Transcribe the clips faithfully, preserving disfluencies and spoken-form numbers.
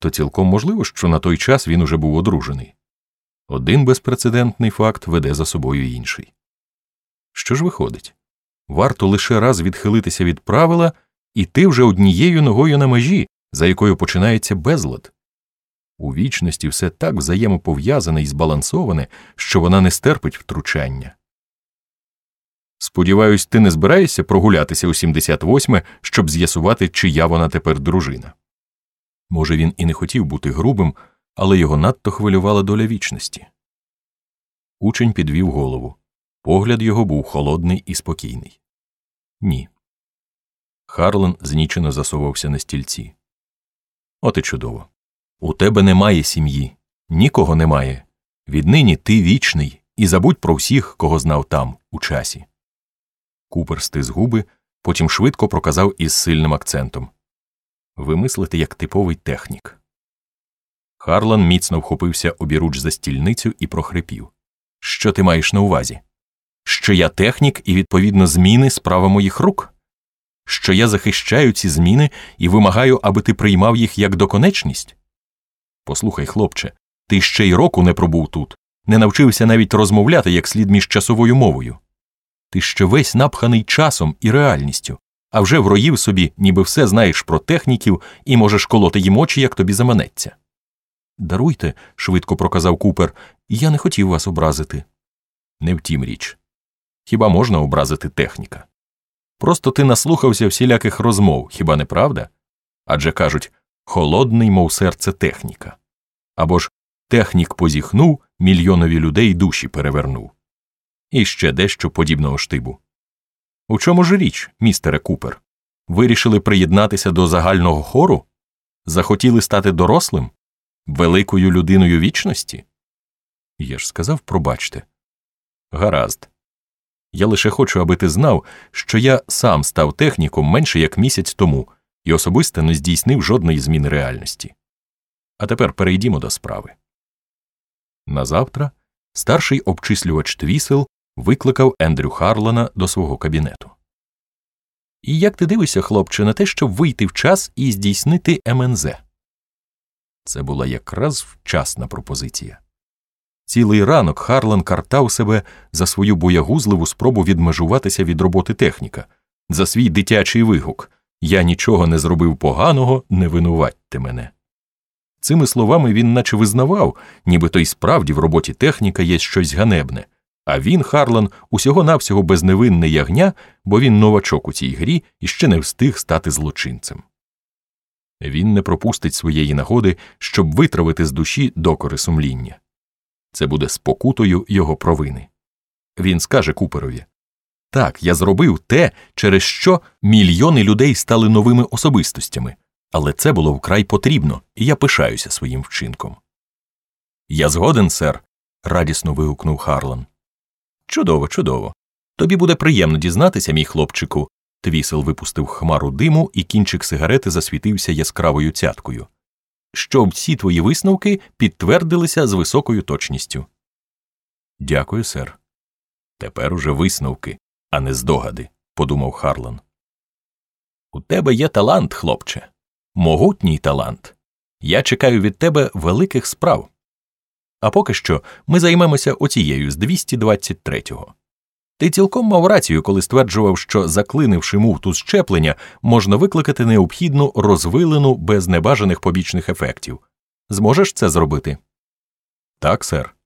то цілком можливо, що на той час він уже був одружений. Один безпрецедентний факт веде за собою інший. Що ж виходить? Варто лише раз відхилитися від правила, і ти вже однією ногою на межі, за якою починається безлад. У вічності все так взаємопов'язане і збалансоване, що вона не стерпить втручання. Сподіваюсь, ти не збираєшся прогулятися у сімдесят восьме, щоб з'ясувати, чия вона тепер дружина. Може, він і не хотів бути грубим, але його надто хвилювала доля вічності. Учень підвів голову. Погляд його був холодний і спокійний. Ні. Харлан знічено засовався на стільці. От і чудово. У тебе немає сім'ї. Нікого немає. Віднині ти вічний, і забудь про всіх, кого знав там, у часі. Купер стис губи, потім швидко проказав із сильним акцентом. Ви мислите як типовий технік. Харлан міцно вхопився обіруч за стільницю і прохрипів. Що ти маєш на увазі? Що я технік і, відповідно, зміни – справа моїх рук? Що я захищаю ці зміни і вимагаю, аби ти приймав їх як доконечність? Послухай, хлопче, ти ще й року не пробув тут, не навчився навіть розмовляти як слід між часовою мовою. Ти ще весь напханий часом і реальністю, а вже вроїв собі, ніби все знаєш про техніків і можеш колоти їм очі, як тобі заманеться. Даруйте, швидко проказав Купер, я не хотів вас образити. Не втім річ. Хіба можна образити техніка? Просто ти наслухався всіляких розмов, хіба не правда? Адже кажуть, холодний, мов серце техніка. Або ж технік позіхнув, мільйонові людей душі перевернув. І ще дещо подібного штибу. У чому ж річ, містере Купер? Вирішили приєднатися до загального хору? Захотіли стати дорослим? Великою людиною вічності? Я ж сказав, пробачте. Гаразд. Я лише хочу, аби ти знав, що я сам став техніком менше як місяць тому і особисто не здійснив жодної зміни реальності. А тепер перейдімо до справи. Назавтра старший обчислювач Твісел викликав Ендрю Харлана до свого кабінету. І як ти дивишся, хлопче, на те, щоб вийти в час і здійснити ем ен зет? Це була якраз вчасна пропозиція. Цілий ранок Харлан картав себе за свою боягузливу спробу відмежуватися від роботи техніка, за свій дитячий вигук «Я нічого не зробив поганого, не винуватьте мене». Цими словами він наче визнавав, нібито й справді в роботі техніка є щось ганебне, а він, Харлан, усього-навсього безневинне ягня, бо він новачок у цій грі і ще не встиг стати злочинцем. Він не пропустить своєї нагоди, щоб витравити з душі докори сумління. Це буде спокутою його провини. Він скаже Куперові: «Так, я зробив те, через що мільйони людей стали новими особистостями, але це було вкрай потрібно, і я пишаюся своїм вчинком». «Я згоден, сер», – радісно вигукнув Харлан. «Чудово, чудово. Тобі буде приємно дізнатися, мій хлопчику». Твісел випустив хмару диму, і кінчик сигарети засвітився яскравою цяткою. «Що всі твої висновки підтвердилися з високою точністю». «Дякую, сер». «Тепер уже висновки, а не здогади», – подумав Харлан. «У тебе є талант, хлопче. Могутній талант. Я чекаю від тебе великих справ. А поки що ми займемося оцією з двісті двадцять третього. Ти цілком мав рацію, коли стверджував, що, заклинивши муфту щеплення, можна викликати необхідну розвилену без небажаних побічних ефектів. Зможеш це зробити?» «Так, сер».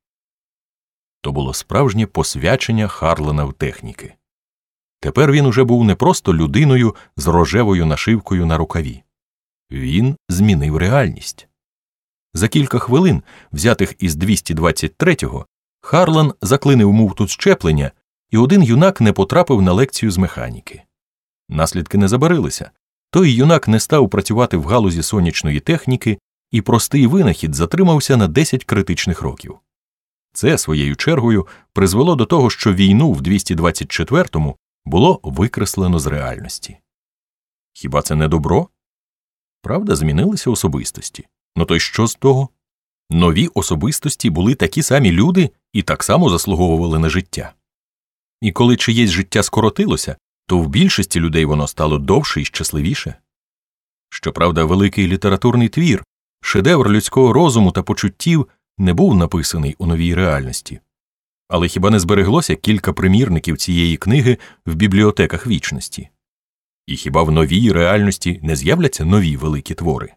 То було справжнє посвячення Харлана в техніки. Тепер він уже був не просто людиною з рожевою нашивкою на рукаві. Він змінив реальність. За кілька хвилин, взятих із двісті двадцять третього, Харлан заклинив муфту щеплення, і один юнак не потрапив на лекцію з механіки. Наслідки не забарилися. Той юнак не став працювати в галузі сонячної техніки, і простий винахід затримався на десять критичних років. Це, своєю чергою, призвело до того, що війну в двісті двадцять четвертому було викреслено з реальності. Хіба це не добро? Правда, змінилися особистості. Ну то й що з того? Нові особистості були такі самі люди і так само заслуговували на життя. І коли чиєсь життя скоротилося, то в більшості людей воно стало довше і щасливіше. Щоправда, великий літературний твір Шедевр людського розуму та почуттів не був написаний у новій реальності. Але хіба не збереглося кілька примірників цієї книги в бібліотеках вічності? І хіба в новій реальності не з'являться нові великі твори?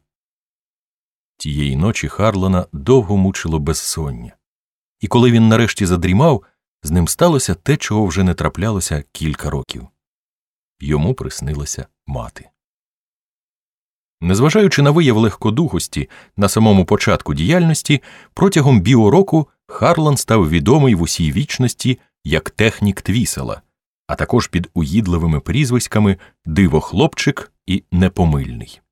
Тієї ночі Харлана довго мучило безсоння. І коли він нарешті задрімав, з ним сталося те, чого вже не траплялося кілька років. Йому приснилася мати. Незважаючи на вияв легкодухості на самому початку діяльності, протягом біороку Харлан став відомий в усій вічності як технік Твісела, а також під уїдливими прізвиськами «Диво-хлопчик» і «Непомильний».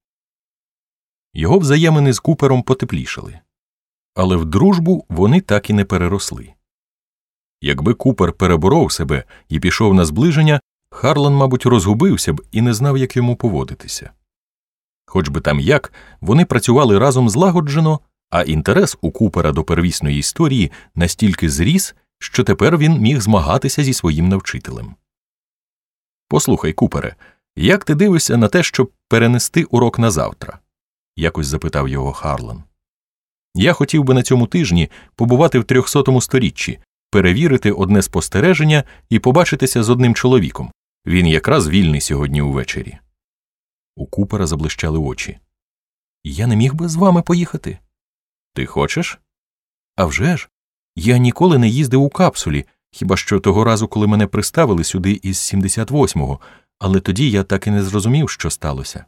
Його взаємини з Купером потеплішали. Але в дружбу вони так і не переросли. Якби Купер переборов себе і пішов на зближення, Харлан, мабуть, розгубився б і не знав, як йому поводитися. Хоч би там як, вони працювали разом злагоджено, а інтерес у Купера до первісної історії настільки зріс, що тепер він міг змагатися зі своїм навчителем. «Послухай, Купере, як ти дивишся на те, щоб перенести урок на завтра?» – якось запитав його Харлан. «Я хотів би на цьому тижні побувати в трьохсотому сторіччі, перевірити одне спостереження і побачитися з одним чоловіком. Він якраз вільний сьогодні увечері». У Купера заблищали очі. «Я не міг би з вами поїхати?» «Ти хочеш?» «А вже ж! Я ніколи не їздив у капсулі, хіба що того разу, коли мене приставили сюди із сімдесят восьмого, але тоді я так і не зрозумів, що сталося».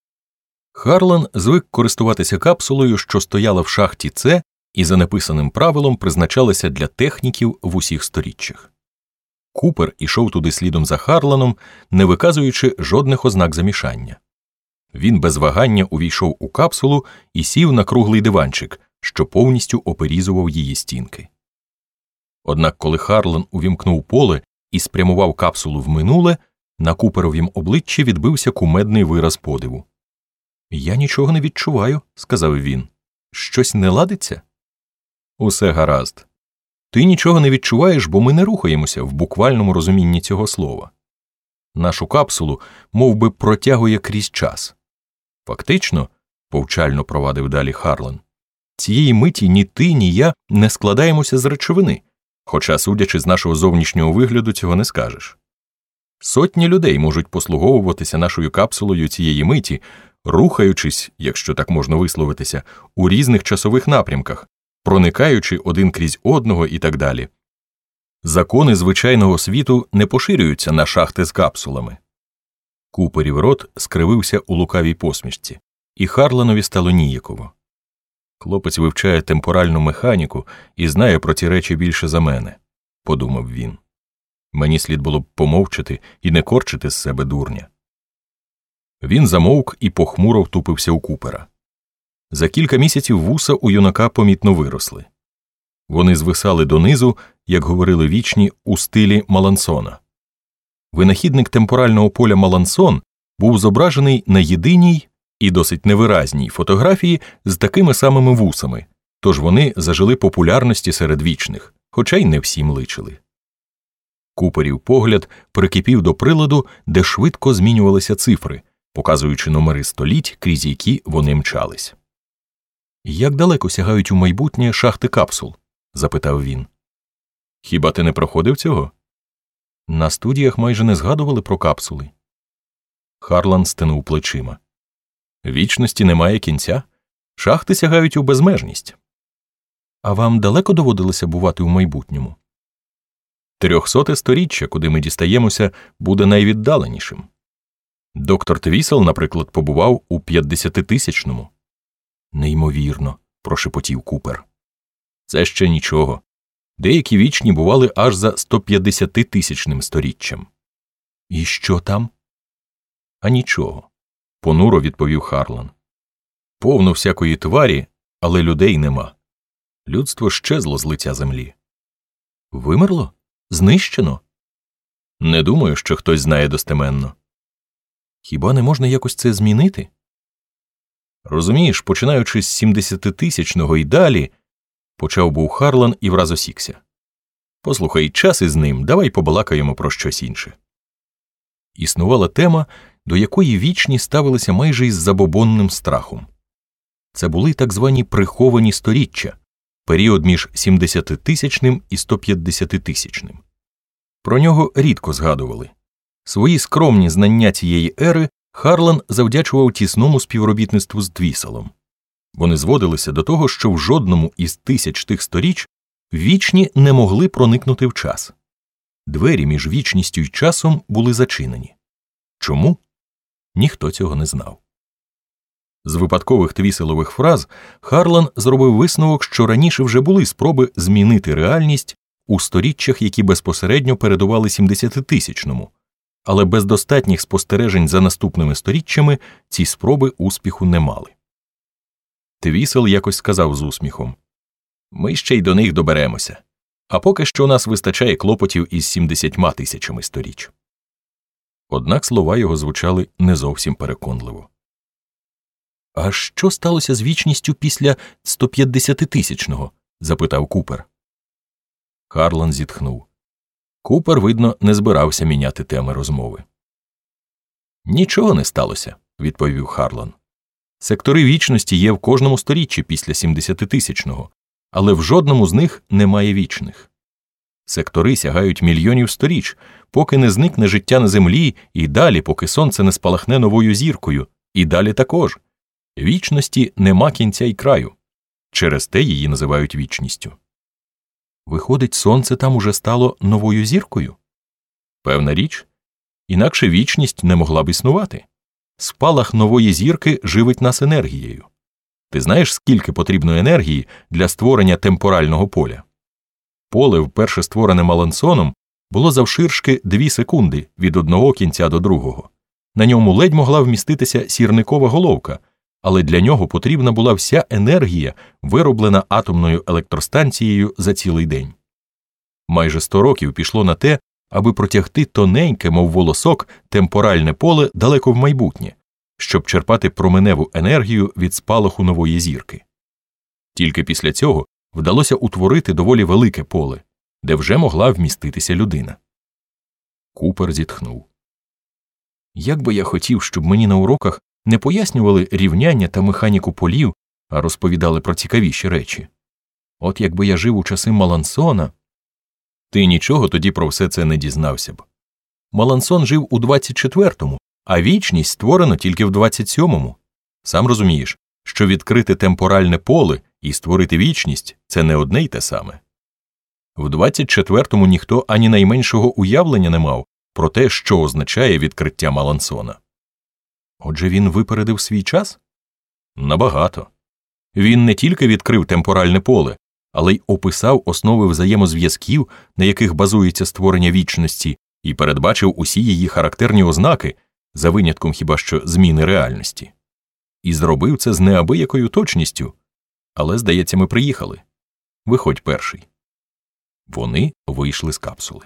Харлан звик користуватися капсулою, що стояла в шахті С і за неписаним правилом призначалася для техніків в усіх сторіччях. Купер ішов туди слідом за Харланом, не виказуючи жодних ознак замішання. Він без вагання увійшов у капсулу і сів на круглий диванчик, що повністю оперізував її стінки. Однак коли Харлан увімкнув поле і спрямував капсулу в минуле, на Куперовім обличчі відбився кумедний вираз подиву. «Я нічого не відчуваю», – сказав він. «Щось не ладиться?» «Усе гаразд. Ти нічого не відчуваєш, бо ми не рухаємося в буквальному розумінні цього слова. Нашу капсулу мов би, протягує крізь час. Фактично, – повчально провадив далі Харлан, – цієї миті ні ти, ні я не складаємося з речовини, хоча, судячи з нашого зовнішнього вигляду, цього не скажеш. Сотні людей можуть послуговуватися нашою капсулою цієї миті, рухаючись, якщо так можна висловитися, у різних часових напрямках, проникаючи один крізь одного і так далі. Закони звичайного світу не поширюються на шахти з капсулами». Куперів рот скривився у лукавій посмішці, і Харланові стало ніяково. «Хлопець вивчає темпоральну механіку і знає про ці речі більше за мене», – подумав він. «Мені слід було б помовчати і не корчити з себе дурня». Він замовк і похмуро втупився у Купера. За кілька місяців вуса у юнака помітно виросли. Вони звисали донизу, як говорили вічні, у стилі Малансона. Винахідник темпорального поля Малансон був зображений на єдиній і досить невиразній фотографії з такими самими вусами, тож вони зажили популярності серед вічних, хоча й не всім личили. Куперів погляд прикипів до приладу, де швидко змінювалися цифри, показуючи номери століть, крізь які вони мчались. «Як далеко сягають у майбутнє шахти капсул?» – запитав він. «Хіба ти не проходив цього?» «На студіях майже не згадували про капсули». Харлан стенув плечима. «Вічності немає кінця. Шахти сягають у безмежність». «А вам далеко доводилося бувати у майбутньому?» «Трьохсоте сторіччя, куди ми дістаємося, буде найвіддаленішим. Доктор Твісел, наприклад, побував у п'ятдесятитисячному». «Неймовірно», – прошепотів Купер. «Це ще нічого. Деякі вічні бували аж за стоп'ятдесятитисячним сторіччям». «І що там?» «А нічого», – понуро відповів Харлан. «Повно всякої тварі, але людей нема. Людство щезло з лиця землі». «Вимерло? Знищено?» «Не думаю, що хтось знає достеменно». «Хіба не можна якось це змінити?» «Розумієш, починаючи з сімдесятитисячного і далі», – почав був Харлан і враз осікся. «Послухай, час із ним, давай побалакаємо про щось інше». Існувала тема, до якої вічні ставилися майже із забобонним страхом. Це були так звані приховані сторіччя, період між сімдесятитисячним і стоп'ятдесятитисячним. Про нього рідко згадували. Свої скромні знання цієї ери Харлан завдячував тісному співробітництву з Твіселом. Вони зводилися до того, що в жодному із тисяч тих сторіч вічні не могли проникнути в час. Двері між вічністю й часом були зачинені. Чому? Ніхто цього не знав. З випадкових твіселових фраз Харлан зробив висновок, що раніше вже були спроби змінити реальність у сторіччях, які безпосередньо передували сімдесятитисячному, але без достатніх спостережень за наступними сторіччями ці спроби успіху не мали. Твісел якось сказав з усміхом: «Ми ще й до них доберемося, а поки що у нас вистачає клопотів із сімдесятьма тисячами сторіч». Однак слова його звучали не зовсім переконливо. «А що сталося з вічністю після стоп'ятдесятитисячного?» – запитав Купер. Харлан зітхнув. Купер, видно, не збирався міняти теми розмови. «Нічого не сталося», – відповів Харлан. «Сектори вічності є в кожному сторіччі після сімдесятитисячного, але в жодному з них немає вічних. Сектори сягають мільйонів сторіч, поки не зникне життя на землі, і далі, поки сонце не спалахне новою зіркою, і далі також. Вічності нема кінця й краю. Через те її називають вічністю». «Виходить, сонце там уже стало новою зіркою?» «Певна річ. Інакше вічність не могла б існувати. Спалах нової зірки живить нас енергією. Ти знаєш, скільки потрібно енергії для створення темпорального поля? Поле, вперше створене Малансоном, було завширшки дві секунди від одного кінця до другого. На ньому ледь могла вміститися сірникова головка, але для нього потрібна була вся енергія, вироблена атомною електростанцією за цілий день. Майже сто років пішло на те, аби протягти тоненьке, мов волосок, темпоральне поле далеко в майбутнє, щоб черпати променеву енергію від спалаху нової зірки. Тільки після цього вдалося утворити доволі велике поле, де вже могла вміститися людина. Купер зітхнув. «Як би я хотів, щоб мені на уроках не пояснювали рівняння та механіку полів, а розповідали про цікавіші речі. От якби я жив у часи Малансона...» «Ти нічого тоді про все це не дізнався б. Малансон жив у двадцять четвертому, а вічність створено тільки в двадцять сьомому. Сам розумієш, що відкрити темпоральне поле і створити вічність – це не одне й те саме. В двадцять четвертому ніхто ані найменшого уявлення не мав про те, що означає відкриття Малансона». «Отже, він випередив свій час?» «Набагато. Він не тільки відкрив темпоральне поле, але й описав основи взаємозв'язків, на яких базується створення вічності, і передбачив усі її характерні ознаки, за винятком хіба що зміни реальності. І зробив це з неабиякою точністю. Але, здається, ми приїхали. Виходь перший». Вони вийшли з капсули.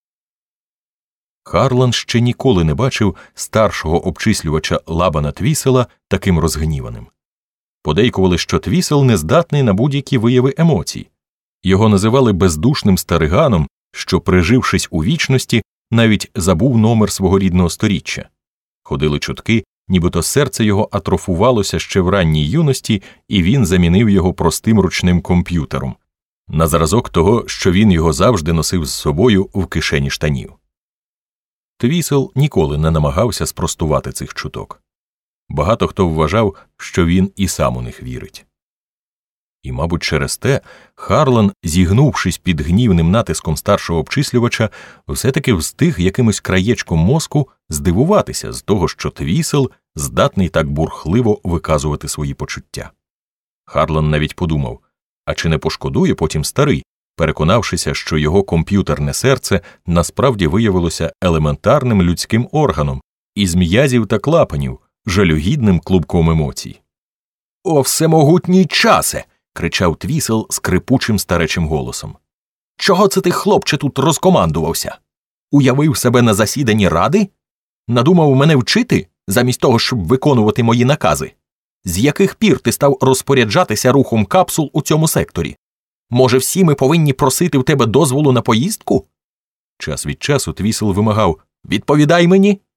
Харлан ще ніколи не бачив старшого обчислювача Лабана Твісела таким розгніваним. Подейкували, що Твісел не здатний на будь-які вияви емоцій. Його називали бездушним стариганом, що, прижившись у вічності, навіть забув номер свого рідного сторіччя. Ходили чутки, нібито серце його атрофувалося ще в ранній юності, і він замінив його простим ручним комп'ютером, на зразок того, що він його завжди носив з собою в кишені штанів. Твісел ніколи не намагався спростувати цих чуток. Багато хто вважав, що він і сам у них вірить. І, мабуть, через те Харлан, зігнувшись під гнівним натиском старшого обчислювача, все-таки встиг якимось краєчком мозку здивуватися з того, що Твісел здатний так бурхливо виказувати свої почуття. Харлан навіть подумав, а чи не пошкодує потім старий, переконавшися, що його комп'ютерне серце насправді виявилося елементарним людським органом, із м'язів та клапанів, жалюгідним клубком емоцій. «О, всемогутній часе!» – кричав Твісел скрипучим старечим голосом. «Чого це ти, хлопче, тут розкомандувався? Уявив себе на засіданні ради? Надумав мене вчити, замість того, щоб виконувати мої накази? З яких пір ти став розпоряджатися рухом капсул у цьому секторі? Може, всі ми повинні просити в тебе дозволу на поїздку?» Час від часу Твісел вимагав: «Відповідай мені!»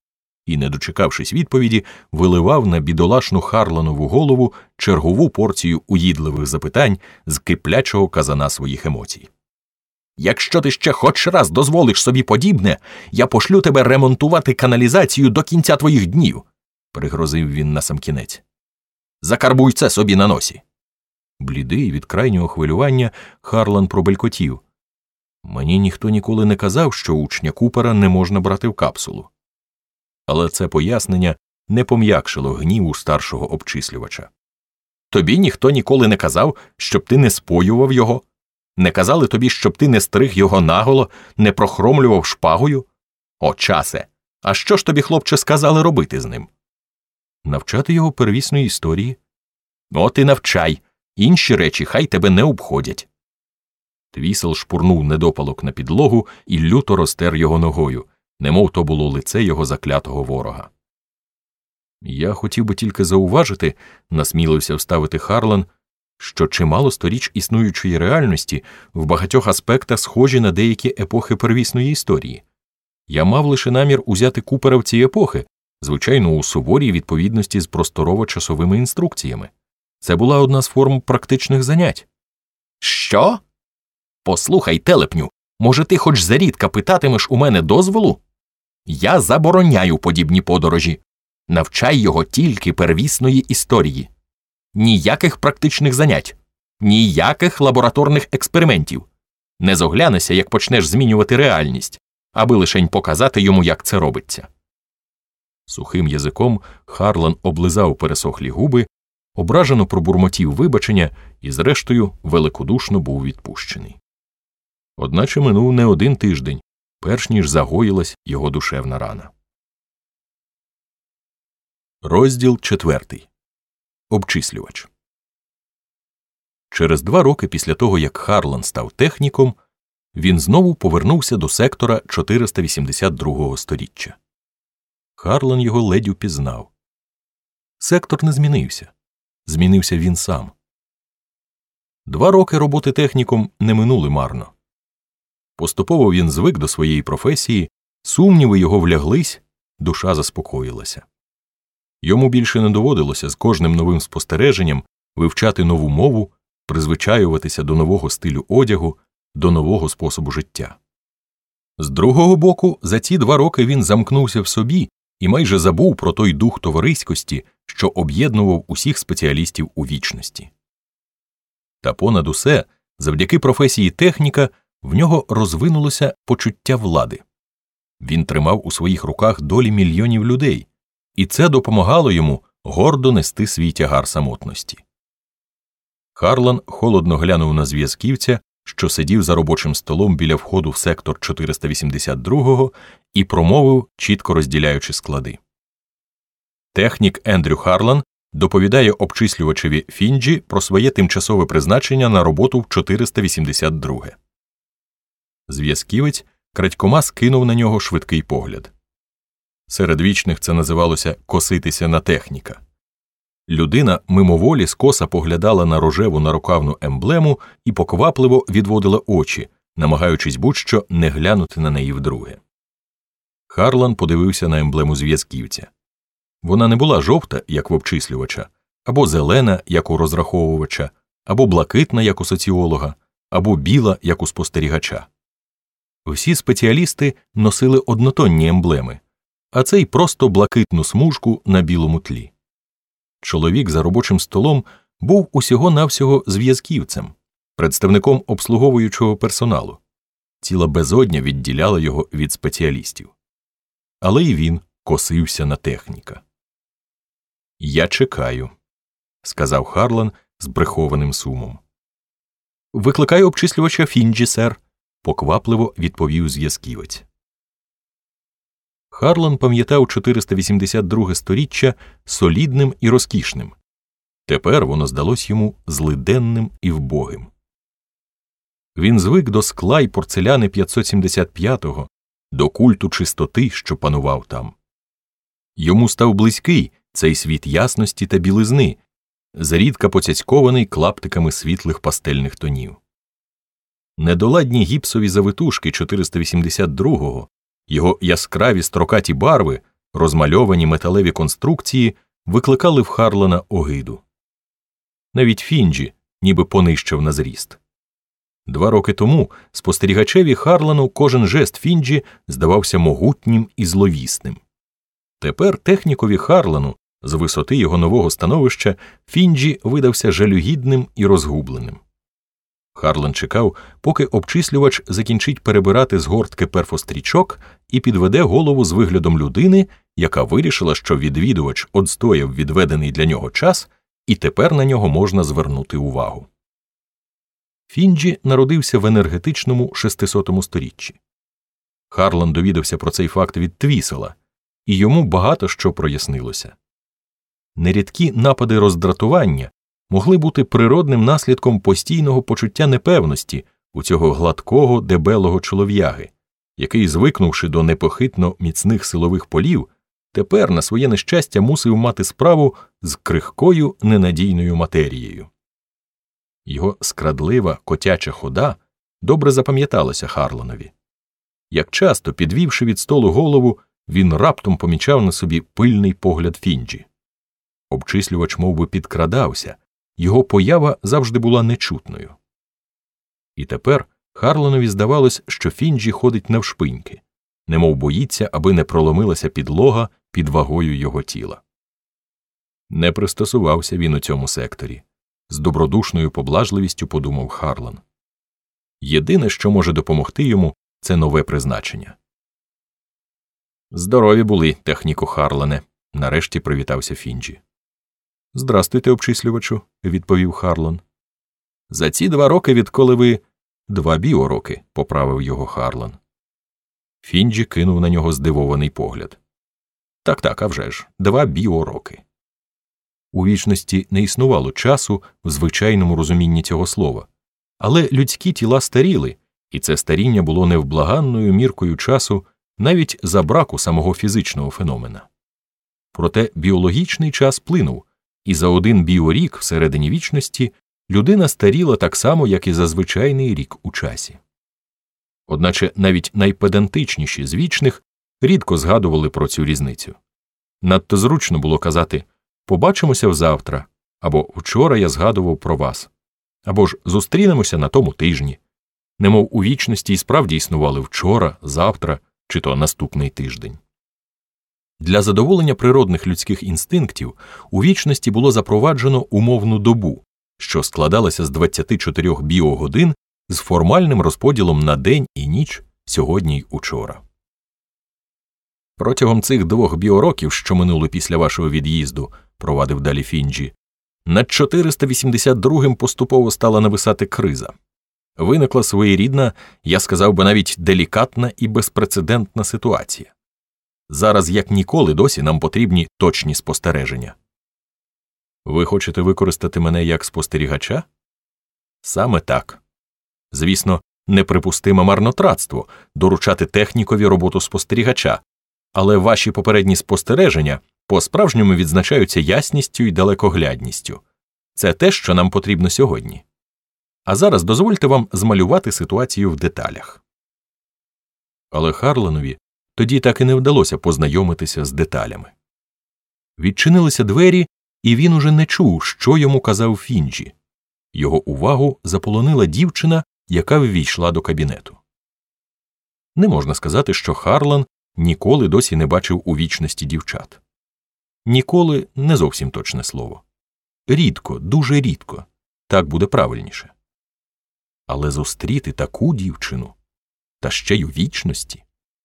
і, не дочекавшись відповіді, виливав на бідолашну Харланову голову чергову порцію уїдливих запитань з киплячого казана своїх емоцій. «Якщо ти ще хоч раз дозволиш собі подібне, я пошлю тебе ремонтувати каналізацію до кінця твоїх днів», – пригрозив він насамкінець. «Закарбуй це собі на носі». Блідий від крайнього хвилювання, Харлан пробелькотів. «Мені ніхто ніколи не казав, що учня Купера не можна брати в капсулу». Але це пояснення не пом'якшило гніву старшого обчислювача. «Тобі ніхто ніколи не казав, щоб ти не споював його? Не казали тобі, щоб ти не стриг його наголо, не прохромлював шпагою? О, часе! А що ж тобі, хлопче, сказали робити з ним?» «Навчати його первісної історії». «От і навчай! Інші речі хай тебе не обходять». Твісел шпурнув недопалок на підлогу і люто розтер його ногою, немов то було лице його заклятого ворога. «Я хотів би тільки зауважити», – насмілився вставити Харлан, що чимало сторіч існуючої реальності в багатьох аспектах схожі на деякі епохи первісної історії. Я мав лише намір узяти Купера в ці епохи, звичайно, у суворій відповідності з просторово-часовими інструкціями. Це була одна з форм практичних занять». «Що? Послухай, телепню, може ти хоч зарідка питатимеш у мене дозволу? Я забороняю подібні подорожі. Навчай його тільки первісної історії. Ніяких практичних занять, ніяких лабораторних експериментів. Не зоглянешся, як почнеш змінювати реальність, аби лишень показати йому, як це робиться». Сухим язиком Харлан облизав пересохлі губи, ображено пробурмотів вибачення і, зрештою, великодушно був відпущений. Одначе минув не один тиждень, перш ніж загоїлась його душевна рана. Розділ четвертий. Обчислювач. Через два роки після того, як Харлан став техніком, він знову повернувся до сектора чотириста вісімдесят другого сторіччя. Харлан його ледь упізнав. Сектор не змінився. Змінився він сам. Два роки роботи техніком не минули марно. Поступово він звик до своєї професії, сумніви його вляглись, душа заспокоїлася. Йому більше не доводилося з кожним новим спостереженням вивчати нову мову, призвичаюватися до нового стилю одягу, до нового способу життя. З другого боку, за ці два роки він замкнувся в собі і майже забув про той дух товариськості, що об'єднував усіх спеціалістів у вічності. Та понад усе, завдяки професії техніка, в нього розвинулося почуття влади. Він тримав у своїх руках долі мільйонів людей, і це допомагало йому гордо нести свій тягар самотності. Харлан холодно глянув на зв'язківця, що сидів за робочим столом біля входу в сектор чотириста вісімдесят другого, і промовив, чітко розділяючи склади. Технік Ендрю Харлан доповідає обчислювачеві Фінджі про своє тимчасове призначення на роботу в чотириста вісімдесят друге. Зв'язківець крадькома скинув на нього швидкий погляд. Серед вічних це називалося «коситися на техніка». Людина мимоволі скоса поглядала на рожеву нарукавну емблему і поквапливо відводила очі, намагаючись будь-що не глянути на неї вдруге. Харлан подивився на емблему зв'язківця. Вона не була жовта, як в обчислювача, або зелена, як у розраховувача, або блакитна, як у соціолога, або біла, як у спостерігача. Всі спеціалісти носили однотонні емблеми, а цей просто блакитну смужку на білому тлі. Чоловік за робочим столом був усього-навсього зв'язківцем, представником обслуговуючого персоналу. Ціла безодня відділяла його від спеціалістів. Але й він косився на техніка. «Я чекаю», – сказав Харлан з прихованим сумом. «Викликаю обчислювача Фінджі, сер», – поквапливо відповів зв'язківець. Харлан пам'ятав чотириста вісімдесят друге сторіччя солідним і розкішним. Тепер воно здалось йому злиденним і вбогим. Він звик до скла й порцеляни п'ятсот сімдесят п'ятого, до культу чистоти, що панував там. Йому став близький цей світ ясності та білизни, зрідка поцяцькований клаптиками світлих пастельних тонів. Недоладні гіпсові завитушки чотириста вісімдесят другого, його яскраві строкаті барви розмальовані металеві конструкції викликали в Харлана огиду. Навіть Фінджі ніби понищив на зріст. Два роки тому спостерігачеві Харлану кожен жест Фінджі здавався могутнім і зловісним. Тепер технікові Харлану, з висоти його нового становища, Фінджі видався жалюгідним і розгубленим. Харлан чекав, поки обчислювач закінчить перебирати згортки перфострічок і підведе голову з виглядом людини, яка вирішила, що відвідувач одстояв відведений для нього час, і тепер на нього можна звернути увагу. Фінджі народився в енергетичному шестисотому сторіччі. Харлан довідався про цей факт від Твісела, і йому багато що прояснилося. Нерідкі напади роздратування могли бути природним наслідком постійного почуття непевності у цього гладкого, дебелого чолов'яги, який, звикнувши до непохитно міцних силових полів, тепер на своє нещастя мусив мати справу з крихкою ненадійною матерією. Його скрадлива котяча хода добре запам'яталася Харланові. Як часто, підвівши від столу голову, він раптом помічав на собі пильний погляд Фінджі. Обчислювач мовби підкрадався, його поява завжди була нечутною. І тепер Харланові здавалось, що Фінджі ходить навшпиньки, немов боїться, аби не проломилася підлога під вагою його тіла. Не пристосувався він у цьому секторі. З добродушною поблажливістю подумав Харлан. Єдине, що може допомогти йому, це нове призначення. «Здорові були, техніку Харлане», – нарешті привітався Фінджі. «Здрастуйте, обчислювачу», – відповів Харлан. «За ці два роки, відколи ви…» «Два біороки», – поправив його Харлан. Фінджі кинув на нього здивований погляд. «Так-так, а вже ж, два біороки». У вічності не існувало часу в звичайному розумінні цього слова, але людські тіла старіли, і це старіння було невблаганною міркою часу навіть за браку самого фізичного феномена. Проте біологічний час плинув, і за один біорік всередині вічності людина старіла так само, як і за звичайний рік у часі. Одначе навіть найпедантичніші з вічних рідко згадували про цю різницю. Надто зручно було казати «побачимося взавтра», або «вчора я згадував про вас», або ж «зустрінемося на тому тижні», немов у вічності і справді існували вчора, завтра чи то наступний тиждень. Для задоволення природних людських інстинктів у вічності було запроваджено умовну добу, що складалася з двадцяти чотирьох біогодин з формальним розподілом на день і ніч сьогодні й учора. «Протягом цих двох біороків, що минули після вашого від'їзду», – провадив далі Фінджі, «над чотириста вісімдесят другим поступово стала нависати криза. Виникла своєрідна, я сказав би навіть делікатна і безпрецедентна ситуація. Зараз як ніколи досі нам потрібні точні спостереження». «Ви хочете використати мене як спостерігача?» «Саме так. Звісно, неприпустиме марнотратство доручати технікові роботу спостерігача, але ваші попередні спостереження по-справжньому відзначаються ясністю і далекоглядністю. Це те, що нам потрібно сьогодні. А зараз дозвольте вам змалювати ситуацію в деталях». Але Харланові тоді так і не вдалося познайомитися з деталями. Відчинилися двері, і він уже не чув, що йому казав Фінджі. Його увагу заполонила дівчина, яка ввійшла до кабінету. Не можна сказати, що Харлан ніколи досі не бачив у вічності дівчат. Ніколи – не зовсім точне слово. Рідко, дуже рідко. Так буде правильніше. Але зустріти таку дівчину, та ще й у вічності.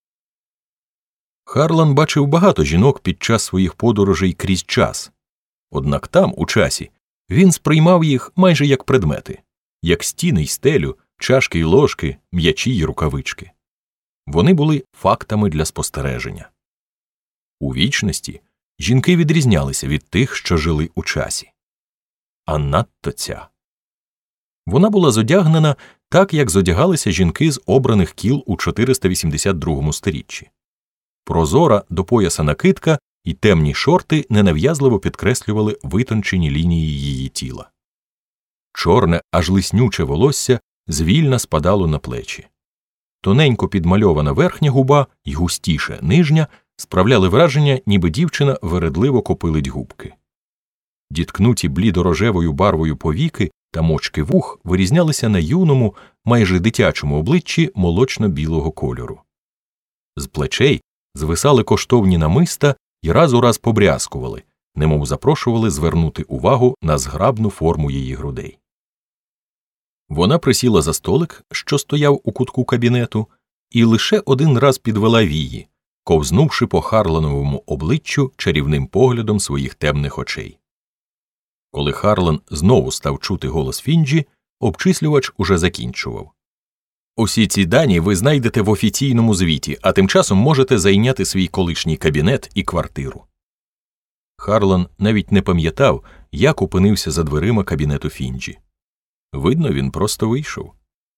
Харлан бачив багато жінок під час своїх подорожей крізь час. Однак там, у часі, він сприймав їх майже як предмети, як стіни й стелю, чашки й ложки, м'ячі й рукавички. Вони були фактами для спостереження. У вічності жінки відрізнялися від тих, що жили у часі. А надто ця. Вона була зодягнена так, як зодягалися жінки з обраних кіл у чотириста вісімдесят другому сторіччі. Прозора до пояса накидка і темні шорти ненав'язливо підкреслювали витончені лінії її тіла. Чорне, аж лиснюче волосся звільно спадало на плечі. Тоненько підмальована верхня губа й густіше нижня справляли враження, ніби дівчина вередливо копилить губки. Діткнуті блідо-рожевою барвою повіки та мочки вух вирізнялися на юному, майже дитячому обличчі молочно-білого кольору. З плечей звисали коштовні намиста і раз у раз побрязкували, немов запрошували звернути увагу на зграбну форму її грудей. Вона присіла за столик, що стояв у кутку кабінету, і лише один раз підвела вії, ковзнувши по Харлановому обличчю чарівним поглядом своїх темних очей. Коли Харлан знову став чути голос Фінджі, обчислювач уже закінчував. «Усі ці дані ви знайдете в офіційному звіті, а тим часом можете зайняти свій колишній кабінет і квартиру». Харлан навіть не пам'ятав, як опинився за дверима кабінету Фінджі. Видно, він просто вийшов.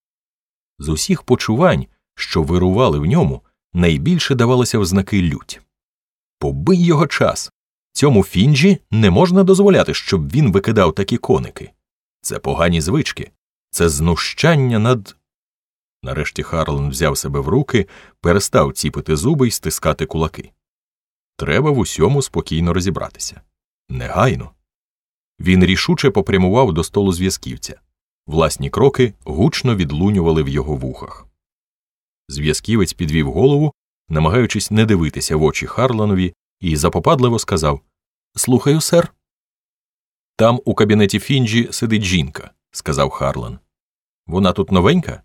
З усіх почувань, що вирували в ньому, найбільше давалося в знаки лють. Побий його час! Цьому Фінджі не можна дозволяти, щоб він викидав такі коники. Це погані звички. Це знущання над... Нарешті Харлан взяв себе в руки, перестав ціпити зуби й стискати кулаки. Треба в усьому спокійно розібратися. Негайно. Він рішуче попрямував до столу зв'язківця. Власні кроки гучно відлунювали в його вухах. Зв'язківець підвів голову, намагаючись не дивитися в очі Харланові, і запопадливо сказав: «Слухаю, сер». «Там у кабінеті Фінджі сидить жінка», – сказав Харлан. «Вона тут новенька?»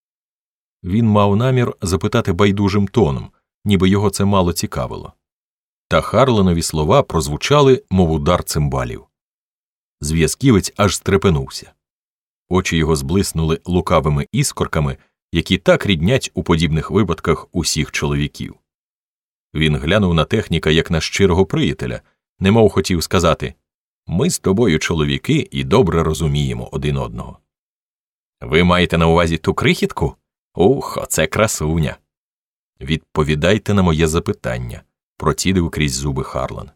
Він мав намір запитати байдужим тоном, ніби його це мало цікавило. Та Харланові слова прозвучали, мов удар цимбалів. Зв'язківець аж стрепенувся. Очі його зблиснули лукавими іскорками, які так ріднять у подібних випадках усіх чоловіків. Він глянув на техніка як на щирого приятеля, немов хотів сказати: «Ми з тобою чоловіки і добре розуміємо один одного». «Ви маєте на увазі ту крихітку? Ух, оце красуня!» «Відповідайте на моє запитання», – процідив крізь зуби Харлан.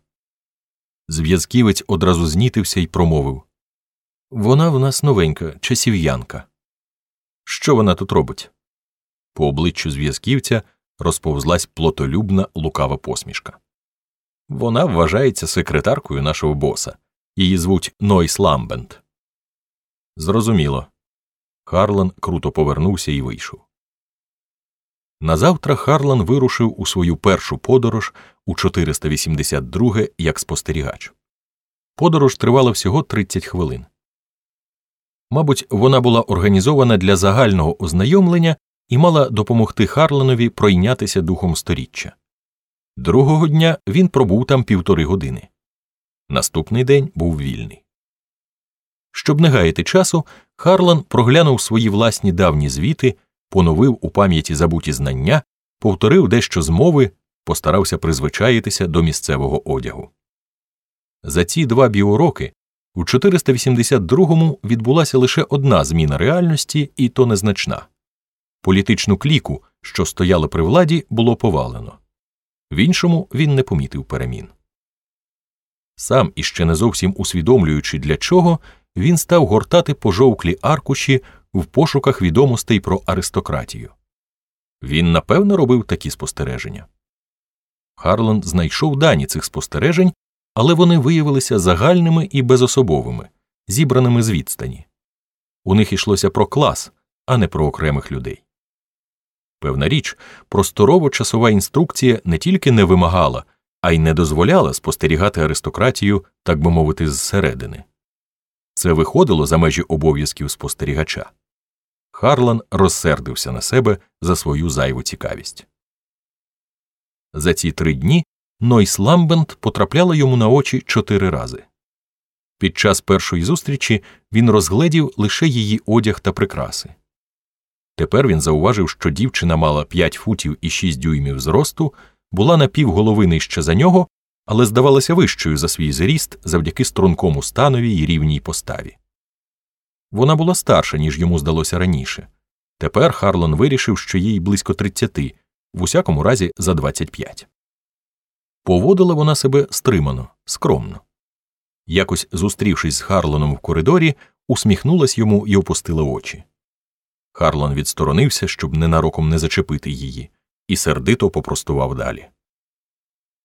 Зв'язківець одразу знітився й промовив: «Вона в нас новенька, часів'янка». «Що вона тут робить?» По обличчю зв'язківця розповзлась плотолюбна лукава посмішка. «Вона вважається секретаркою нашого боса. Її звуть Нойс Ламбент». «Зрозуміло». Харлан круто повернувся і вийшов. Назавтра Харлан вирушив у свою першу подорож у чотириста вісімдесят друге як спостерігач. Подорож тривала всього тридцять хвилин. Мабуть, вона була організована для загального ознайомлення і мала допомогти Харланові пройнятися духом сторіччя. Другого дня він пробув там півтори години. Наступний день був вільний. Щоб не гаяти часу, Харлан проглянув свої власні давні звіти, поновив у пам'яті забуті знання, повторив дещо з мови, постарався призвичаїтися до місцевого одягу. За ці два біуроки у чотириста вісімдесят другому відбулася лише одна зміна реальності, і то незначна. Політичну кліку, що стояла при владі, було повалено. В іншому він не помітив перемін. Сам, іще не зовсім усвідомлюючи для чого, він став гортати пожовклі аркуші в пошуках відомостей про аристократію. Він, напевно, робив такі спостереження. Харлан знайшов дані цих спостережень, але вони виявилися загальними і безособовими, зібраними з відстані. У них йшлося про клас, а не про окремих людей. Певна річ, просторово-часова інструкція не тільки не вимагала, а й не дозволяла спостерігати аристократію, так би мовити, зсередини. Це виходило за межі обов'язків спостерігача. Харлан розсердився на себе за свою зайву цікавість. За ці три дні Нойс Ламбент потрапляла йому на очі чотири рази. Під час першої зустрічі він розгледів лише її одяг та прикраси. Тепер він зауважив, що дівчина мала п'ять футів і шість дюймів зросту, була на півголови нижче за нього, але здавалася вищою за свій зріст завдяки стрункому станові й рівній поставі. Вона була старша, ніж йому здалося раніше. Тепер Харлан вирішив, що їй близько тридцяти, в усякому разі за двадцять п'ять. Поводила вона себе стримано, скромно. Якось зустрівшись з Харланом в коридорі, усміхнулась йому й опустила очі. Харлан відсторонився, щоб ненароком не зачепити її, і сердито попростував далі.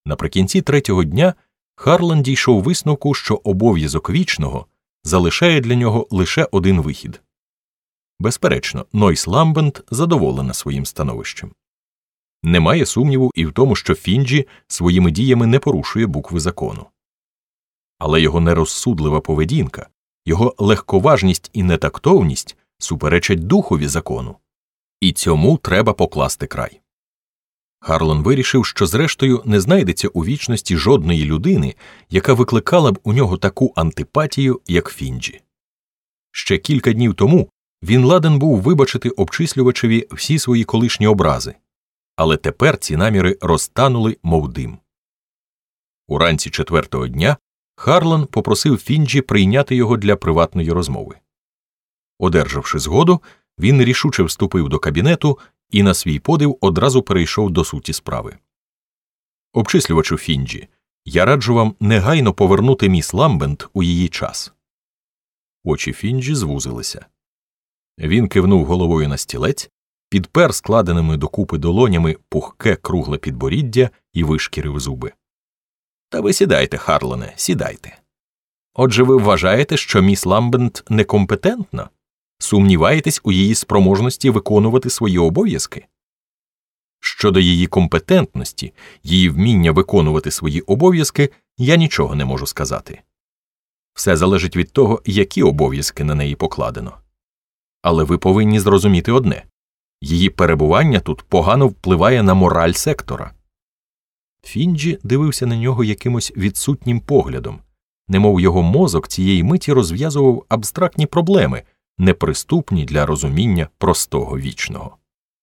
Наприкінці третього дня Харлан дійшов висновку, що обов'язок вічного залишає для нього лише один вихід. Безперечно, Нойс Ламбент задоволена своїм становищем. Немає сумніву і в тому, що Фінджі своїми діями не порушує букви закону. Але його нерозсудлива поведінка, його легковажність і нетактовність суперечать духові закону. І цьому треба покласти край. Харлан вирішив, що зрештою не знайдеться у вічності жодної людини, яка викликала б у нього таку антипатію, як Фінджі. Ще кілька днів тому він ладен був вибачити обчислювачеві всі свої колишні образи, але тепер ці наміри розтанули, мов дим. Уранці четвертого дня Харлан попросив Фінджі прийняти його для приватної розмови. Одержавши згоду, він рішуче вступив до кабінету і на свій подив одразу перейшов до суті справи. Обчислювачу Фінджі, я раджу вам негайно повернути міс Ламбент у її час. Очі Фінджі звузилися. Він кивнув головою на стілець, підпер складеними докупи долонями пухке кругле підборіддя і вишкірив зуби. Та ви сідайте, Харлане, сідайте. Отже, ви вважаєте, що міс Ламбент некомпетентна? Сумніваєтесь у її спроможності виконувати свої обов'язки? Щодо її компетентності, її вміння виконувати свої обов'язки, я нічого не можу сказати. Все залежить від того, які обов'язки на неї покладено. Але ви повинні зрозуміти одне – її перебування тут погано впливає на мораль сектора. Фінджі дивився на нього якимось відсутнім поглядом, немов його мозок цієї миті розв'язував абстрактні проблеми, неприступні для розуміння простого вічного.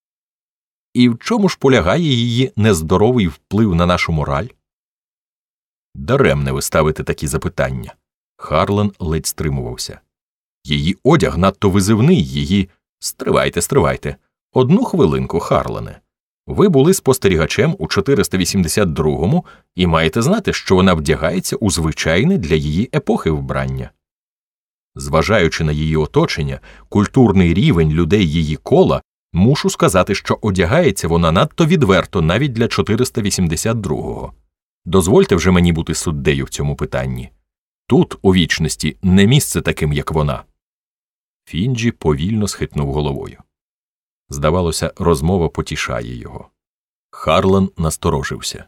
І в чому ж полягає її нездоровий вплив на нашу мораль? Даремне ви ставите такі запитання. Харлан ледь стримувався. Її одяг надто визивний, її… Стривайте, стривайте. Одну хвилинку, Харлане. Ви були спостерігачем у чотириста вісімдесят другому і маєте знати, що вона вдягається у звичайне для її епохи вбрання. Зважаючи на її оточення, культурний рівень людей її кола, мушу сказати, що одягається вона надто відверто навіть для чотириста вісімдесят другого. Дозвольте вже мені бути суддею в цьому питанні. Тут, у вічності, не місце таким, як вона. Фінджі повільно схитнув головою. Здавалося, розмова потішає його. Харлан насторожився.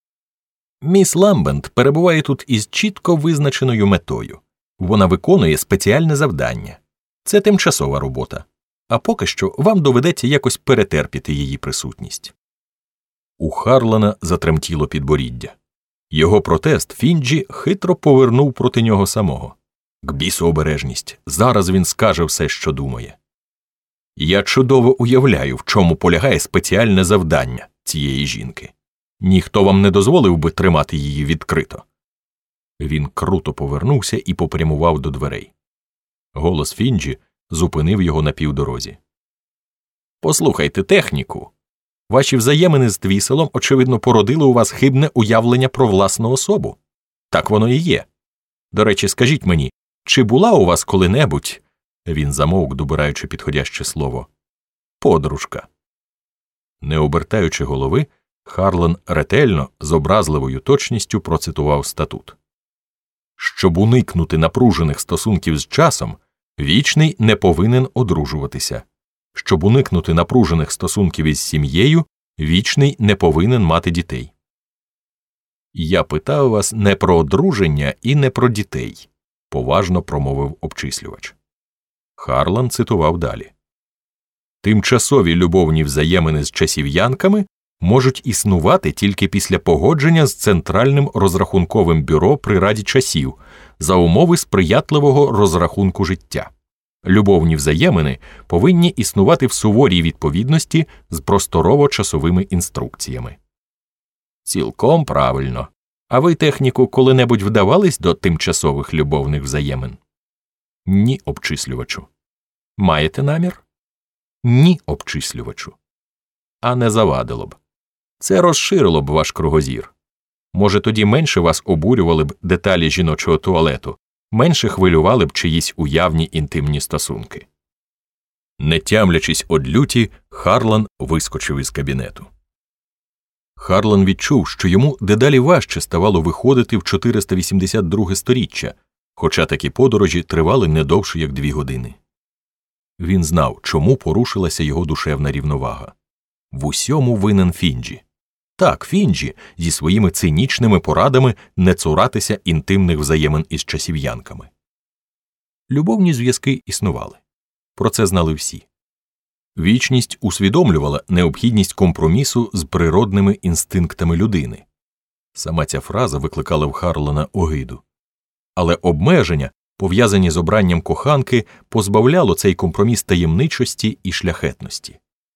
Міс Ламбент перебуває тут із чітко визначеною метою. Вона виконує спеціальне завдання. Це тимчасова робота. А поки що вам доведеться якось перетерпіти її присутність. У Харлана затремтіло підборіддя. Його протест Фінджі хитро повернув проти нього самого. К бісу обережність. Зараз він скаже все, що думає. Я чудово уявляю, в чому полягає спеціальне завдання цієї жінки. Ніхто вам не дозволив би тримати її відкрито. Він круто повернувся і попрямував до дверей. Голос Фінджі зупинив його на півдорозі. Послухайте техніку. Ваші взаємини з Твіселом, очевидно, породили у вас хибне уявлення про власну особу. Так воно і є. До речі, скажіть мені, чи була у вас коли-небудь, він замовк, добираючи підходяще слово, подружка? Не обертаючи голови, Харлан ретельно, з образливою точністю процитував статут. Щоб уникнути напружених стосунків з часом, вічний не повинен одружуватися. Щоб уникнути напружених стосунків із сім'єю, вічний не повинен мати дітей. Я питав вас не про одруження і не про дітей, поважно промовив обчислювач. Харлан цитував далі. Тимчасові любовні взаємини з часів'янками можуть існувати тільки після погодження з Центральним розрахунковим бюро при Раді часів за умови сприятливого розрахунку життя. Любовні взаємини повинні існувати в суворій відповідності з просторово-часовими інструкціями. Цілком правильно. А ви, техніку, коли-небудь вдавались до тимчасових любовних взаємин? Ні, обчислювачу. Маєте намір? Ні, обчислювачу. А не завадило б. Це розширило б ваш кругозір. Може, тоді менше вас обурювали б деталі жіночого туалету, менше хвилювали б чиїсь уявні інтимні стосунки. Не тямлячись од люті, Харлан вискочив із кабінету. Харлан відчув, що йому дедалі важче ставало виходити в чотириста вісімдесят друге сторіччя, хоча такі подорожі тривали не довше, як дві години. Він знав, чому порушилася його душевна рівновага. В усьому винен Фінджі. Так, Фінджі зі своїми цинічними порадами не цуратися інтимних взаємин із часів'янками. Любовні зв'язки існували. Про це знали всі. Вічність усвідомлювала необхідність компромісу з природними інстинктами людини. Сама ця фраза викликала в Харлана огиду. Але обмеження, пов'язані з обранням коханки, позбавляло цей компроміс таємничості і шляхетності.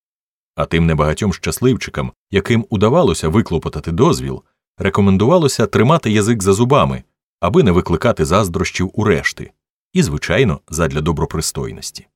А тим небагатьом щасливчикам, яким удавалося виклопотати дозвіл, рекомендувалося тримати язик за зубами, аби не викликати заздрощів у решти, і, звичайно, задля добропристойності.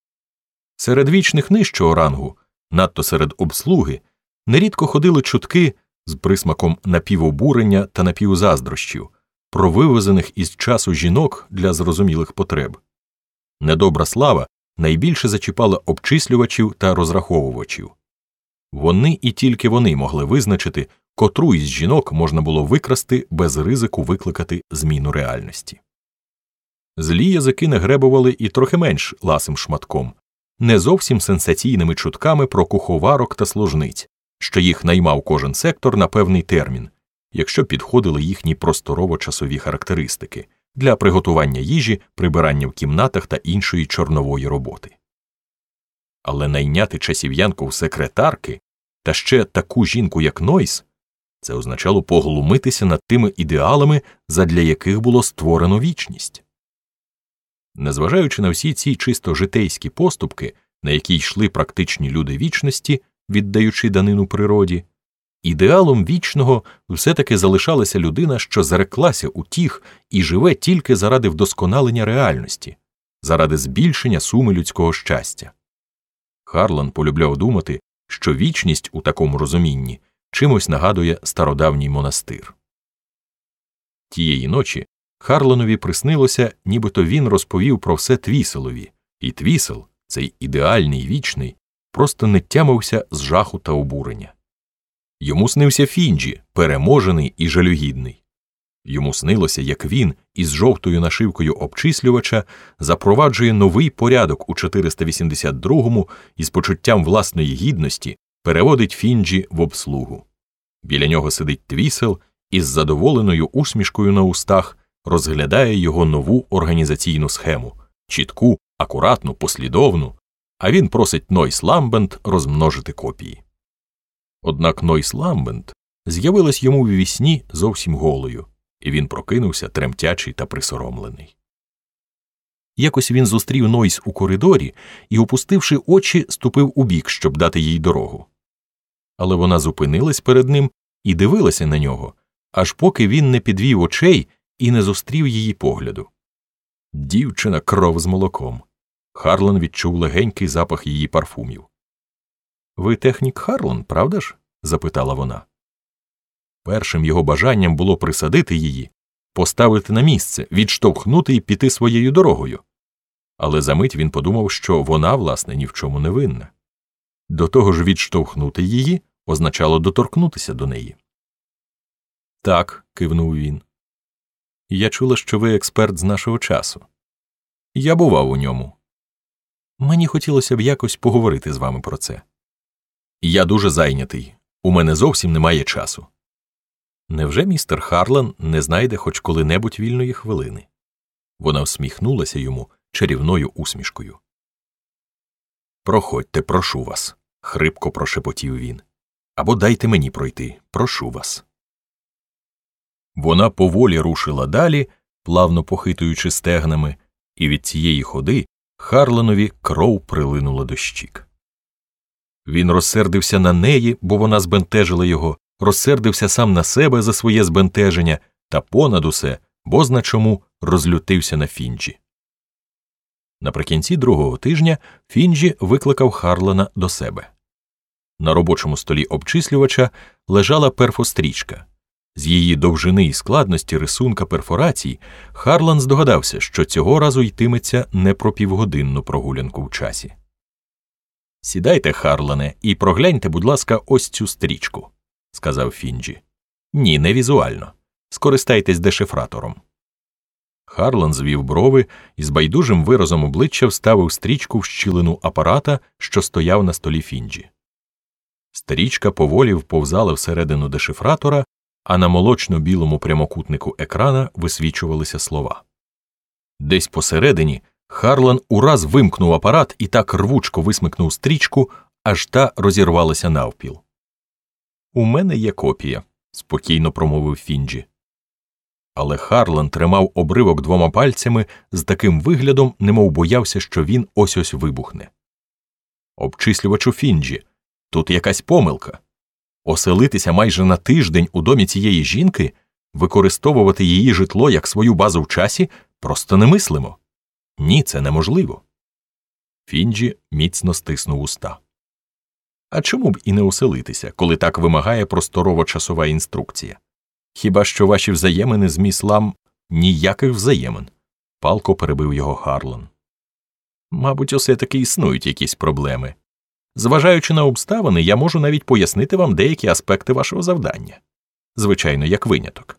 Серед вічних нижчого рангу, надто серед обслуги, нерідко ходили чутки з присмаком напівобурення та напівзаздрощів про вивезених із часу жінок для зрозумілих потреб. Недобра слава найбільше зачіпала обчислювачів та розраховувачів. Вони і тільки вони могли визначити, котру із жінок можна було викрасти без ризику викликати зміну реальності. Злі язики не гребували і трохи менш ласим шматком, не зовсім сенсаційними чутками про куховарок та служниць, що їх наймав кожен сектор на певний термін, якщо підходили їхні просторово-часові характеристики для приготування їжі, прибирання в кімнатах та іншої чорнової роботи. Але найняти часів'янку в секретарки, та ще таку жінку, як Нойс, це означало поглумитися над тими ідеалами, задля яких було створено вічність. Незважаючи на всі ці чисто житейські поступки, на які йшли практичні люди вічності, віддаючи данину природі, ідеалом вічного все-таки залишалася людина, що зареклася утіх і живе тільки заради вдосконалення реальності, заради збільшення суми людського щастя. Харлан полюбляв думати, що вічність у такому розумінні чимось нагадує стародавній монастир. Тієї ночі Харланові приснилося, нібито він розповів про все Твіселові, і Твісел, цей ідеальний вічний, просто не тямився з жаху та обурення. Йому снився Фінджі, переможений і жалюгідний. Йому снилося, як він із жовтою нашивкою обчислювача запроваджує новий порядок у чотириста вісімдесят другому і з почуттям власної гідності переводить Фінджі в обслугу. Біля нього сидить Твісел і з задоволеною усмішкою на устах розглядає його нову організаційну схему – чітку, акуратну, послідовну, а він просить Нойс Ламбент розмножити копії. Однак Нойс Ламбент з'явилась йому в вісні зовсім голою, і він прокинувся тремтячий та присоромлений. Якось він зустрів Нойс у коридорі і, опустивши очі, ступив убік, щоб дати їй дорогу. Але вона зупинилась перед ним і дивилася на нього, аж поки він не підвів очей і не зустрів її погляду. Дівчина кров з молоком. Харлан відчув легенький запах її парфумів. «Ви технік Харлан, правда ж?» – запитала вона. Першим його бажанням було присадити її, поставити на місце, відштовхнути і піти своєю дорогою. Але за мить він подумав, що вона, власне, ні в чому не винна. До того ж, відштовхнути її означало доторкнутися до неї. «Так», – кивнув він. «Я чула, що ви експерт з нашого часу. Я бував у ньому. Мені хотілося б якось поговорити з вами про це. Я дуже зайнятий. У мене зовсім немає часу». Невже містер Харлан не знайде хоч коли-небудь вільної хвилини? Вона всміхнулася йому чарівною усмішкою. «Проходьте, прошу вас», – хрипко прошепотів він. «Або дайте мені пройти, прошу вас». Вона поволі рушила далі, плавно похитуючи стегнами, і від цієї ходи Харланові кров прилинула до щік. Він розсердився на неї, бо вона збентежила його, розсердився сам на себе за своє збентеження та понад усе, бозна чому, розлютився на Фінджі. Наприкінці другого тижня Фінджі викликав Харлана до себе. На робочому столі обчислювача лежала перфострічка. З її довжини і складності рисунка перфорацій Харлан здогадався, що цього разу йтиметься не про півгодинну прогулянку в часі. «Сідайте, Харлане, і прогляньте, будь ласка, ось цю стрічку». – сказав Фінджі. Ні, не візуально. Скористайтесь дешифратором. Харлан звів брови і з байдужим виразом обличчя вставив стрічку в щілину апарата, що стояв на столі Фінджі. Стрічка поволі вповзала всередину дешифратора, а на молочно-білому прямокутнику екрана висвічувалися слова. Десь посередині Харлан ураз вимкнув апарат і так рвучко висмикнув стрічку, аж та розірвалася навпіл. «У мене є копія», – спокійно промовив Фінджі. Але Харлан тримав обривок двома пальцями з таким виглядом, немов боявся, що він ось-ось вибухне. «Обчислювачу Фінджі, тут якась помилка. Оселитися майже на тиждень у домі цієї жінки, використовувати її житло як свою базу в часі просто немислимо. Ні, це неможливо». Фінджі міцно стиснув уста. «А чому б і не оселитися, коли так вимагає просторово-часова інструкція? Хіба що ваші взаємини з міс Лам ніяких взаємин?» – палко перебив його Харлан. «Мабуть, усе-таки існують якісь проблеми. Зважаючи на обставини, я можу навіть пояснити вам деякі аспекти вашого завдання. Звичайно, як виняток».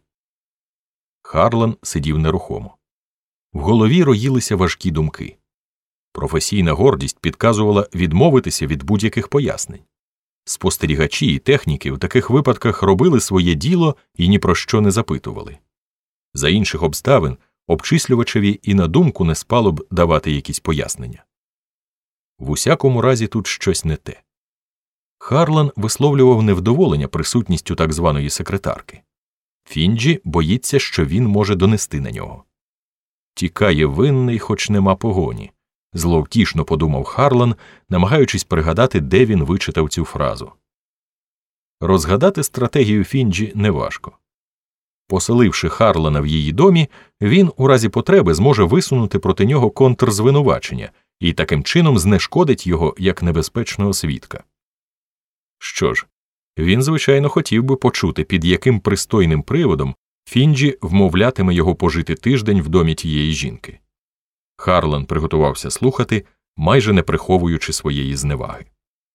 Харлан сидів нерухомо. В голові роїлися важкі думки. Професійна гордість підказувала відмовитися від будь-яких пояснень. Спостерігачі і техніки в таких випадках робили своє діло і ні про що не запитували. За інших обставин обчислювачеві і на думку не спало б давати якісь пояснення. В усякому разі тут щось не те. Харлан висловлював невдоволення присутністю так званої секретарки. Фінджі боїться, що він може донести на нього. «Тікає винний, хоч нема погоні», – зловтішно подумав Харлан, намагаючись пригадати, де він вичитав цю фразу. Розгадати стратегію Фінджі неважко. Поселивши Харлана в її домі, він у разі потреби зможе висунути проти нього контрзвинувачення і таким чином знешкодить його як небезпечного свідка. Що ж, він, звичайно, хотів би почути, під яким пристойним приводом Фінджі вмовлятиме його пожити тиждень в домі тієї жінки. Харлан приготувався слухати, майже не приховуючи своєї зневаги.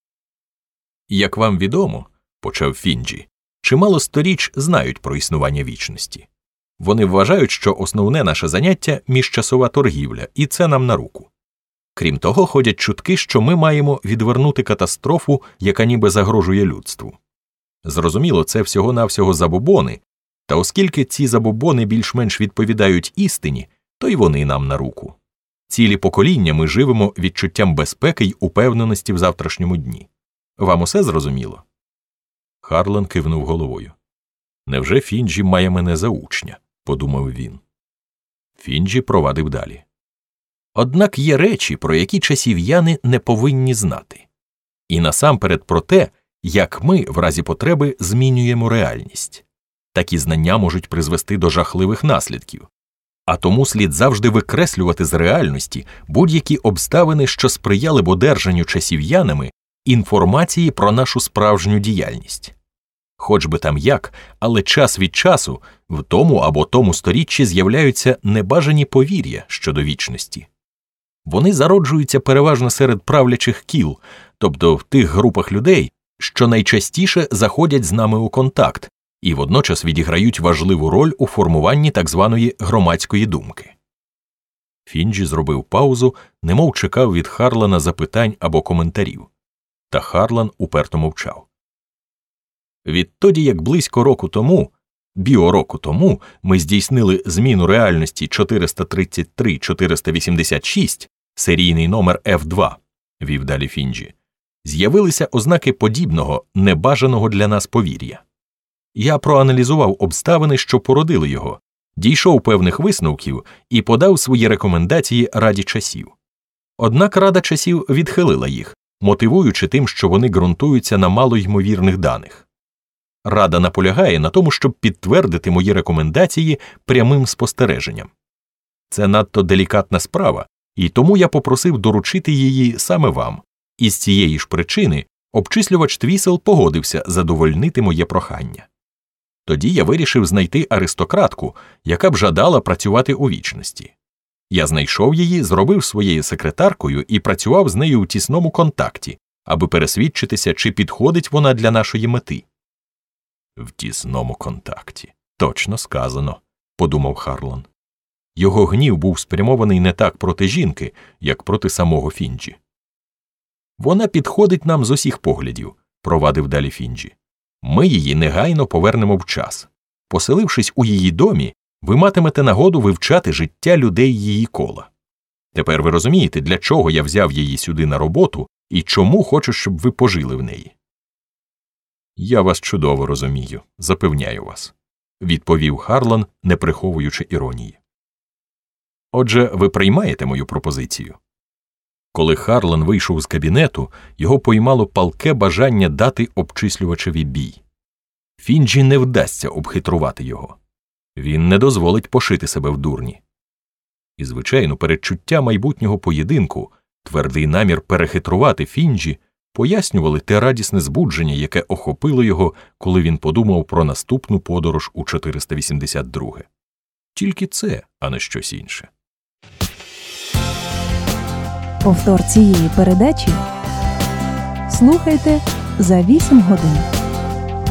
«Як вам відомо, – почав Фінджі, – чимало сторіч знають про існування вічності. Вони вважають, що основне наше заняття – міжчасова торгівля, і це нам на руку. Крім того, ходять чутки, що ми маємо відвернути катастрофу, яка ніби загрожує людству. Зрозуміло, це всього-навсього забобони, та оскільки ці забобони більш-менш відповідають істині, то й вони нам на руку. Цілі покоління ми живемо відчуттям безпеки й упевненості в завтрашньому дні. Вам усе зрозуміло?» Харлан кивнув головою. «Невже Фінджі має мене за учня?» – подумав він. Фінджі провадив далі. «Однак є речі, про які часів'яни не повинні знати. І насамперед про те, як ми, в разі потреби, змінюємо реальність. Такі знання можуть призвести до жахливих наслідків. А тому слід завжди викреслювати з реальності будь-які обставини, що сприяли б одержанню часів'янами інформації про нашу справжню діяльність. Хоч би там як, але час від часу в тому або тому сторіччі з'являються небажані повір'я щодо вічності. Вони зароджуються переважно серед правлячих кіл, тобто в тих групах людей, що найчастіше заходять з нами у контакт, і водночас відіграють важливу роль у формуванні так званої громадської думки». Фінджі зробив паузу, немов чекав від Харлана запитань або коментарів. Та Харлан уперто мовчав. «Відтоді, як близько року тому, біороку тому, ми здійснили зміну реальності чотириста тридцять три чотириста вісімдесят шість, серійний номер еф два», – вів далі Фінджі, – «з'явилися ознаки подібного, небажаного для нас повір'я. Я проаналізував обставини, що породили його, дійшов певних висновків і подав свої рекомендації Раді часів. Однак Рада часів відхилила їх, мотивуючи тим, що вони ґрунтуються на малоймовірних даних. Рада наполягає на тому, щоб підтвердити мої рекомендації прямим спостереженням. Це надто делікатна справа, і тому я попросив доручити її саме вам. І з цієї ж причини обчислювач Твісел погодився задовольнити моє прохання. Тоді я вирішив знайти аристократку, яка б жадала працювати у вічності. Я знайшов її, зробив своєю секретаркою і працював з нею у тісному контакті, аби пересвідчитися, чи підходить вона для нашої мети. В тісному контакті. Точно сказано, подумав Харлан. Його гнів був спрямований не так проти жінки, як проти самого Фінджі. Вона підходить нам з усіх поглядів, провадив далі Фінджі. Ми її негайно повернемо в час. Поселившись у її домі, ви матимете нагоду вивчати життя людей її кола. Тепер ви розумієте, для чого я взяв її сюди на роботу і чому хочу, щоб ви пожили в неї. Я вас чудово розумію, запевняю вас, відповів Харлан, не приховуючи іронії. Отже, ви приймаєте мою пропозицію? Коли Харлан вийшов з кабінету, його поймало палке бажання дати обчислювачеві бій. Фінджі не вдасться обхитрувати його. Він не дозволить пошити себе в дурні. І, звичайно, передчуття майбутнього поєдинку, твердий намір перехитрувати Фінджі пояснювали те радісне збудження, яке охопило його, коли він подумав про наступну подорож у чотириста вісімдесят друге. Тільки це, а не щось інше. Повтор цієї передачі слухайте за вісім годин.